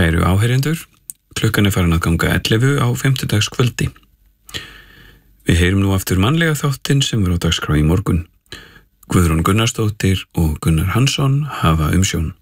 Kæru áheyrendur, klukkan farin að ganga 11 á fimmtudagskvöldi. Við heyrum nú aftur mannlega þáttinn sem var á dagskrá í morgun. Guðrún Gunnarsdóttir og Gunnar Hansson hafa umsjón.